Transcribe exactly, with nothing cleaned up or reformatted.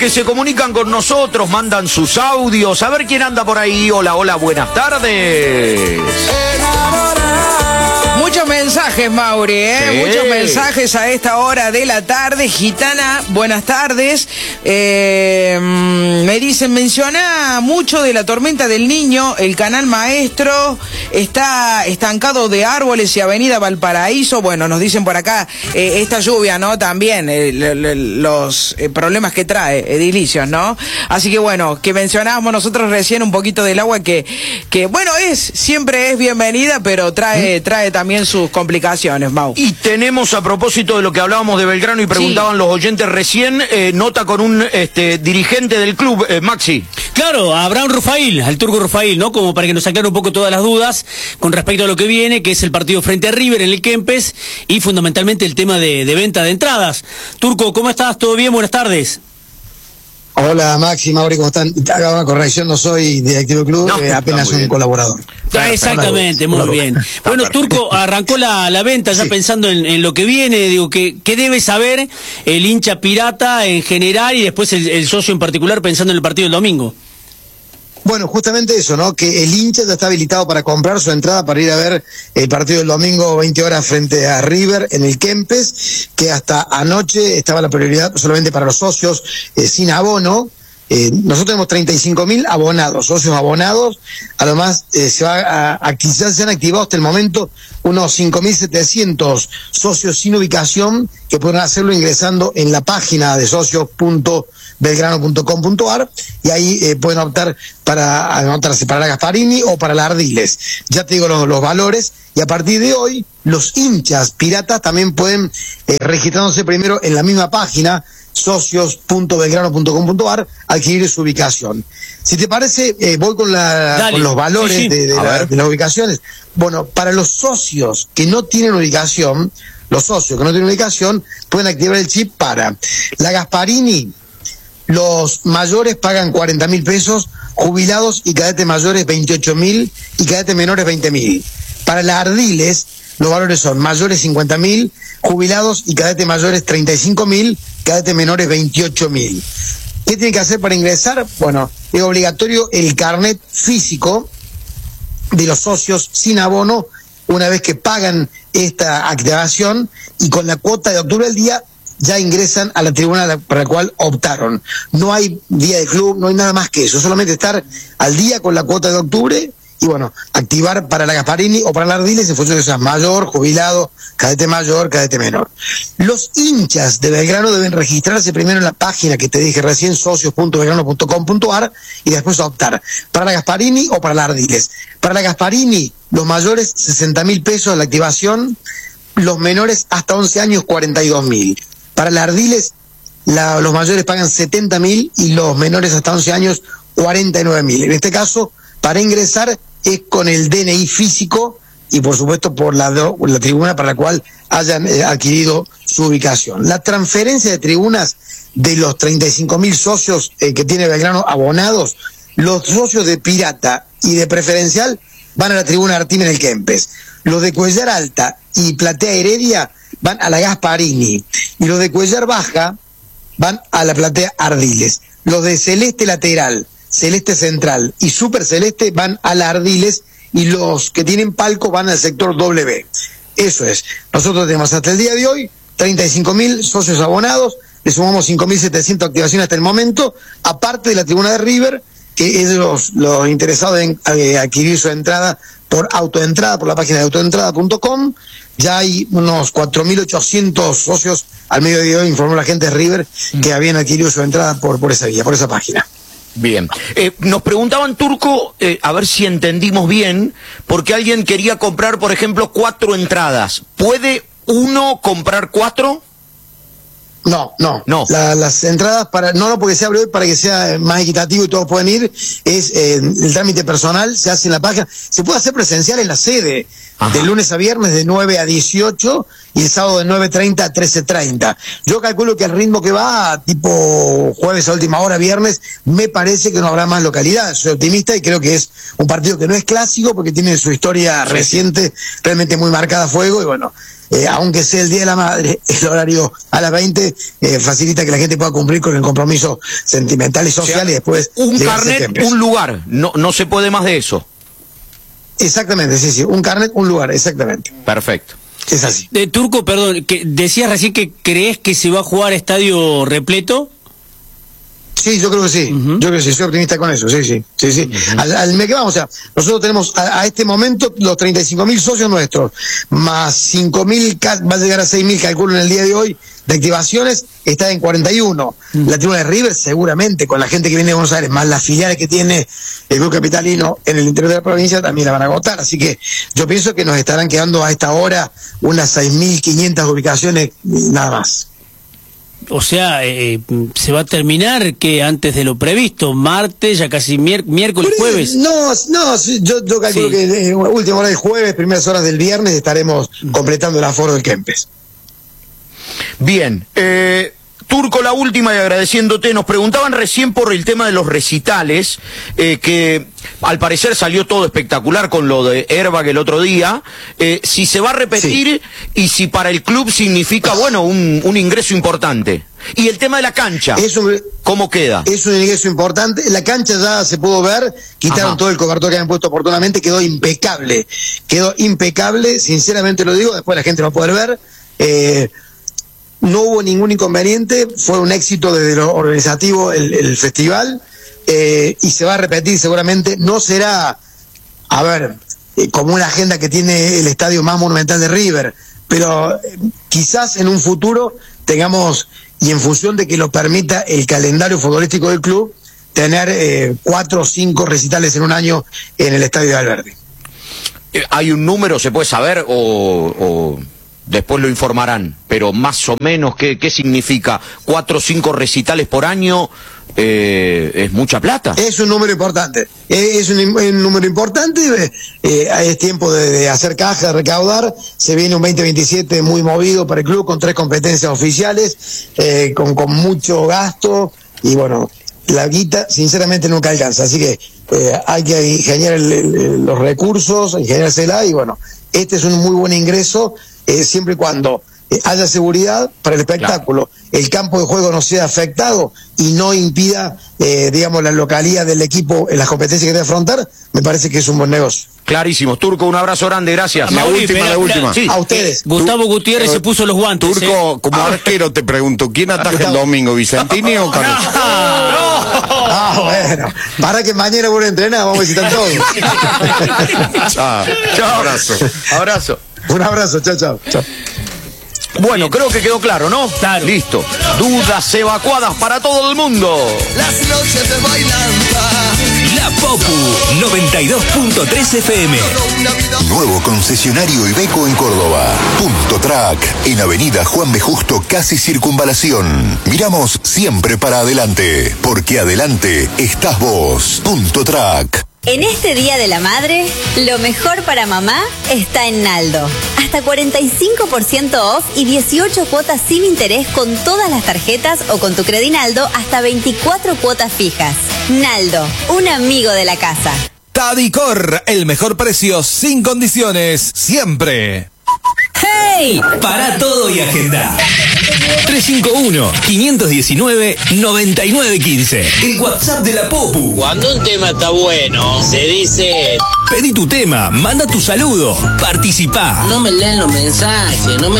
que se comunican con nosotros, mandan sus audios. A ver quién anda por ahí. Hola, hola, buenas tardes. Muchos mensajes, Mauri, ¿eh? Sí. Muchos mensajes a esta hora de la tarde. Gitana, buenas tardes. Eh, me dicen, menciona mucho de la tormenta del Niño. El canal Maestro está estancado de árboles y avenida Valparaíso. Bueno, nos dicen por acá, eh, esta lluvia, ¿no? También, eh, los eh, problemas que trae, edilicios, ¿no? Así que bueno, que mencionábamos nosotros recién un poquito del agua que, que bueno, es, siempre es bienvenida, pero trae, ¿Mm? trae también sus complicaciones, Mau. Y tenemos, a propósito de lo que hablábamos de Belgrano y preguntaban sí. los oyentes recién, eh, nota con un este, dirigente del club, eh, Maxi. Claro, a Abraham Rufail, al turco Rufail, ¿no? Como para que nos aclare un poco todas las dudas con respecto a lo que viene, que es el partido frente a River en el Kempes y fundamentalmente el tema de, de venta de entradas. Turco, ¿cómo estás? ¿Todo bien? Buenas tardes. Hola Maxi, Mauri, ¿cómo están? Haga una corrección, no soy directivo del club, no, eh, apenas un bien. colaborador. Ah, exactamente, muy bien. Bueno, Turco, arrancó la, la venta ya sí. pensando en, en lo que viene, digo, ¿qué, qué debe saber el hincha pirata en general y después el, el socio en particular pensando en el partido del domingo? Bueno, justamente eso, ¿no? Que el hincha ya está habilitado para comprar su entrada para ir a ver el partido del domingo veinte horas frente a River en el Kempes, que hasta anoche estaba la prioridad solamente para los socios eh, sin abono. Eh, nosotros tenemos treinta y cinco mil abonados, socios abonados, a lo más eh, se va a activar, se han activado hasta el momento unos cinco mil setecientos socios sin ubicación que pueden hacerlo ingresando en la página de socios punto belgrano punto com punto ar y ahí eh, pueden optar para anotarse para la Gasparini o para la Ardiles. Ya te digo los, los valores y a partir de hoy los hinchas piratas también pueden eh, registrándose primero en la misma página socios punto belgrano punto com punto ar, adquirir su ubicación. Si te parece, eh, voy con, la, con los valores sí, sí. de, de, la, de las ubicaciones. Bueno, para los socios que no tienen ubicación, los socios que no tienen ubicación, pueden activar el chip para la Gasparini. Los mayores pagan cuarenta mil pesos, jubilados y cadetes mayores veintiocho mil y cadetes menores veinte mil. Para la Ardiles, los valores son mayores cincuenta mil, jubilados y cadetes mayores treinta y cinco mil, cadetes menores veintiocho mil. ¿Qué tienen que hacer para ingresar? Bueno, es obligatorio el carnet físico de los socios sin abono una vez que pagan esta activación y con la cuota de octubre al día ya ingresan a la tribuna para la cual optaron. No hay día de club, no hay nada más que eso, solamente estar al día con la cuota de octubre y bueno, activar para la Gasparini o para la Ardiles en función de que seas mayor, jubilado, cadete mayor, cadete menor. Los hinchas de Belgrano deben registrarse primero en la página que te dije recién, socios punto belgrano punto com punto ar y después optar para la Gasparini o para la Ardiles. Para la Gasparini, los mayores sesenta mil pesos la activación, los menores hasta once años cuarenta y dos mil. Para la Ardiles, la, los mayores pagan setenta mil y los menores hasta once años cuarenta y nueve mil. En este caso, para ingresar es con el D N I físico y por supuesto por la, la tribuna para la cual hayan eh, adquirido su ubicación. La transferencia de tribunas de los treinta y cinco mil socios eh, que tiene Belgrano abonados, los socios de Pirata y de Preferencial van a la tribuna Artim en el Kempes. Los de Cuellar Alta y Platea Heredia van a la Gasparini y los de Cuellar Baja van a la Platea Ardiles. Los de Celeste Lateral, Celeste Central y Super Celeste van a la Ardiles y los que tienen palco van al sector W. Eso es. Nosotros tenemos hasta el día de hoy treinta y cinco mil socios abonados, le sumamos cinco mil setecientas activaciones hasta el momento, aparte de la tribuna de River, que es los, los interesados en eh, adquirir su entrada por autoentrada, por la página de autoentrada punto com. Ya hay unos cuatro mil ochocientos socios al mediodía de hoy, informó la gente de River, que habían adquirido su entrada por, por esa vía, por esa página. Bien. Eh, nos preguntaban, Turco, eh, a ver si entendimos bien, porque alguien quería comprar, por ejemplo, cuatro entradas. ¿Puede uno comprar cuatro? No, no. No. La, las entradas, para no, no porque se abre hoy para que sea más equitativo y todos pueden ir, es eh, el trámite personal, se hace en la página. Se puede hacer presencial en la sede. Ajá. De lunes a viernes de nueve a dieciocho y el sábado de nueve treinta a trece treinta. Yo calculo que el ritmo que va, tipo jueves a última hora, viernes, me parece que no habrá más localidad. Soy optimista y creo que es un partido que no es clásico porque tiene su historia sí, reciente sí. realmente muy marcada a fuego y bueno, eh, aunque sea el Día de la Madre, el horario a las veinte eh, facilita que la gente pueda cumplir con el compromiso sentimental y social, o sea, y después... Un carnet, un lugar, no, no se puede más de eso. Exactamente, sí, sí, un carnet, un lugar, exactamente. Perfecto. Es así. De Turco, perdón, que decías recién que crees que se va a jugar estadio repleto. Sí, yo creo que sí, uh-huh. yo creo que sí, soy optimista con eso, sí, sí, sí, sí. Uh-huh. Al, al mes que vamos, o sea, nosotros tenemos a, a este momento los treinta y cinco mil socios nuestros, más cinco mil, va a llegar a seis mil, calculo en el día de hoy, de activaciones, está en cuarenta y uno. Uh-huh. La tribuna de River, seguramente, con la gente que viene de Buenos Aires, más las filiales que tiene el Club Capitalino en el interior de la provincia, también la van a agotar. Así que yo pienso que nos estarán quedando a esta hora unas seis mil quinientas ubicaciones, nada más. O sea, eh, se va a terminar que antes de lo previsto, martes, ya casi mier- miércoles, jueves. No, no, yo, yo calculo sí. que eh, última hora del jueves, primeras horas del viernes estaremos completando el aforo del Kempes. Bien, eh, Turco, la última y agradeciéndote, nos preguntaban recién por el tema de los recitales, eh, que al parecer salió todo espectacular con lo de Airbag el otro día, eh, si se va a repetir sí. y si para el club significa, bueno, un, un ingreso importante. Y el tema de la cancha, es un, ¿cómo queda? Es un ingreso importante, la cancha ya se pudo ver, quitaron Ajá. todo el cobertor que habían puesto oportunamente, quedó impecable, quedó impecable, sinceramente lo digo, después la gente va a poder ver, eh, no hubo ningún inconveniente, fue un éxito desde lo organizativo el, el festival, eh, y se va a repetir seguramente, no será, a ver, eh, como una agenda que tiene el estadio más monumental de River, pero eh, quizás en un futuro tengamos, y en función de que lo permita el calendario futbolístico del club, tener eh, cuatro o cinco recitales en un año en el estadio de Alberdi. ¿Hay un número, se puede saber, o...? o... después lo informarán, pero más o menos, ¿qué, qué significa? ¿Cuatro o cinco recitales por año? Eh, ¿Es mucha plata? Es un número importante, es un, un número importante, eh, es tiempo de, de hacer caja, de recaudar, se viene un veinte veintisiete muy movido para el club, con tres competencias oficiales, eh, con, con mucho gasto, y bueno, la guita sinceramente nunca alcanza, así que eh, hay que ingeniar el, el, los recursos, ingeniársela, y bueno, este es un muy buen ingreso, Eh, siempre y cuando eh, haya seguridad para el espectáculo, claro. el campo de juego no sea afectado y no impida, eh, digamos, la localidad del equipo en las competencias que debe afrontar, me parece que es un buen negocio. Clarísimo. Turco, un abrazo grande, gracias. La Mauri, última, la última. Sí. A ustedes. Gustavo Gutiérrez Tur se puso los guantes. Turco, ¿eh? como ah. arquero te pregunto, ¿quién ataja el domingo, Vicentini o Caruso? No. Ah, bueno. Para que mañana vuelva a entrenar, vamos a visitar todos. Chao. Chao. Abrazo. Abrazo. Un abrazo, chao, chao. chao. Bueno, creo que quedó claro, ¿no? Claro. Listo. Dudas evacuadas para todo el mundo. Las noches de bailanza. La Popu noventa y dos punto tres F M. Nuevo concesionario Iveco en Córdoba. Punto Track en Avenida Juan B. Justo, casi Circunvalación. Miramos siempre para adelante, porque adelante estás vos. Punto Track. En este Día de la Madre, lo mejor para mamá está en Naldo. Hasta cuarenta y cinco por ciento off y dieciocho cuotas sin interés con todas las tarjetas o con tu Credinaldo hasta veinticuatro cuotas fijas. Naldo, un amigo de la casa. Tadicor, el mejor precio sin condiciones, siempre. ¡Hey! Para todo y agenda. tres cinco uno, cinco uno nueve, nueve nueve uno cinco. El WhatsApp de la Popu. Cuando un tema está bueno, se dice... Pedí tu tema, manda tu saludo, participá. No me leen los mensajes, no me